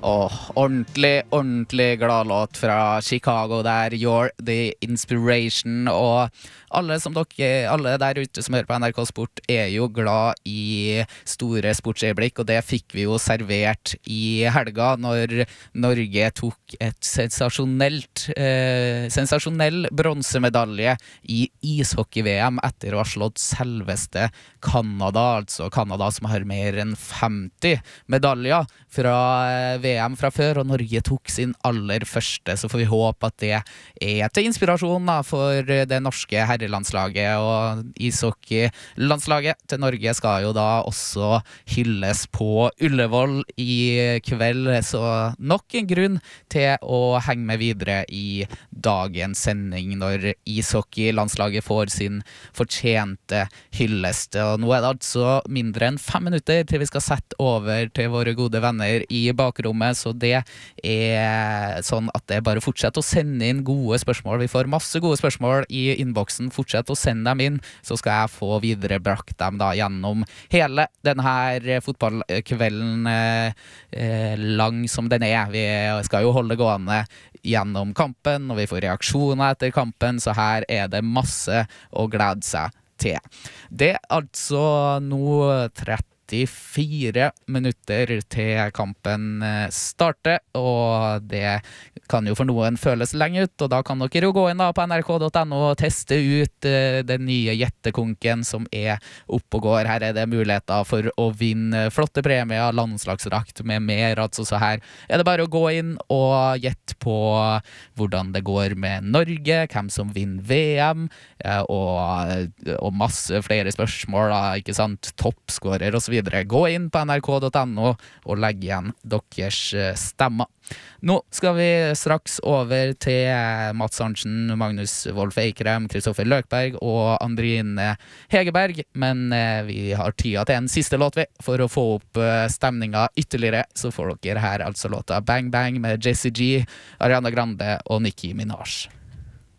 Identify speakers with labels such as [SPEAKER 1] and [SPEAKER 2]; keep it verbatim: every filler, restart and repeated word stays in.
[SPEAKER 1] Åh, ordentlig, ordentlig glad låt fra Chicago der, You're the Inspiration, og alle som dere, alle der ute som hører på N R K Sport er jo glad i store sportsøyeblikk, og det fikk vi jo servert i helga når Norge tok et sensasjonelt, eh, sensasjonell bronsemedalje i ishockey-V M etter å ha slått selveste Kanada, altså Kanada som har mer enn femti medaljer fra V M fra før, og Norge tok sin aller første, så får vi håpe at det er til inspirasjon da, for det norske herrelandslaget, og ishockeylandslaget til Norge skal jo da også hylles på Ullevål i kveld, så nok en grunn til å henge med videre i dagens sending når ishockeylandslaget får sin fortjente hyllest. Og nå er det altså mindre enn fem minutter til vi skal sette over til våre gode venner i bakrommet, så det er sånn at det bare fortsetter å sende inn gode spørsmål. Vi får masse gode spørsmål i innboksen. Fortsett å sende dem inn, så skal jeg få viderebrakt dem da gjennom hele denne fotballkvelden eh, lang som den er. Vi skal jo holde gående gjennom kampen, og vi får reaksjoner etter kampen, så her er det masse å glede seg til. Det er altså nå trettifire minutter til kampen starter, og det kan jo for noen føles lenge ut, og da kan dere jo gå inn da på N R K punktum N O og teste ut uh, den nye jettekonken som er oppe og går. Her er det muligheter for å vinne flotte premier, landslagsdrakt med mer, altså så her er det bare å gå inn og gjette på hvordan det går med Norge, hvem som vinner V M, uh, og, og masse flere spørsmål da, ikke sant, toppskårer og så videre. Gå inn på N R K punktum N O og legg igjen deres stemmer. Nå skal vi straks over til Mats Arntzen, Magnus Wolff Eikrem, Kristoffer Løkberg og Andrine Hegerberg, men vi har tida til en siste låt vi, for å få opp stemninga ytterligere, så får dere her altså låta Bang Bang med Jessie G, Ariana Grande og Nicki Minaj.